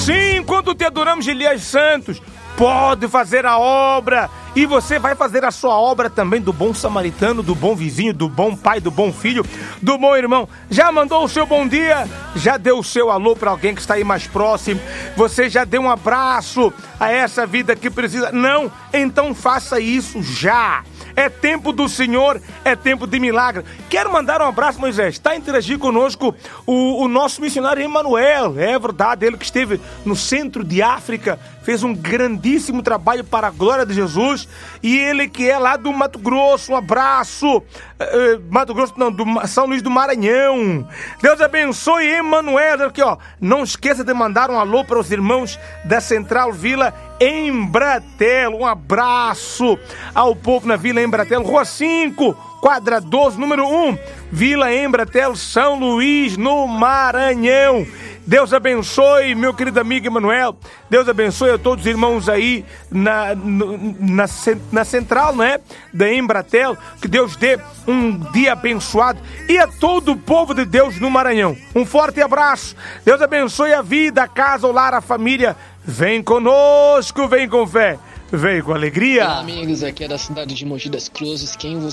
Sim, enquanto te adoramos, Elias Santos, pode fazer a obra. E você vai fazer a sua obra também do bom samaritano, do bom vizinho, do bom pai, do bom filho, do bom irmão. Já mandou o seu bom dia? Já deu o seu alô para alguém que está aí mais próximo? Você já deu um abraço a essa vida que precisa? Não? Então faça isso já. É tempo do Senhor, é tempo de milagre. Quero mandar um abraço, Moisés. Está a interagir conosco o nosso missionário Emanuel. É verdade, ele que esteve no centro de África, fez um grandíssimo trabalho para a glória de Jesus. E ele que é lá do Mato Grosso, um abraço. Mato Grosso não, do São Luís do Maranhão. Deus abençoe Emanuel. Aqui, ó, não esqueça de mandar um alô para os irmãos da Central Vila Embratel. Um abraço ao povo na Vila Embratel, Rua 5, quadra 12, número 1, Vila Embratel, São Luís, no Maranhão. Deus abençoe, meu querido amigo Emanuel. Deus abençoe a todos os irmãos aí na central, né, da Embratel. Que Deus dê um dia abençoado. E a todo o povo de Deus no Maranhão. Um forte abraço. Deus abençoe a vida, a casa, o lar, a família. Vem conosco, vem com fé. Vem com alegria. Olá, amigos, aqui é da cidade de Mogi das Cruzes. Quem vos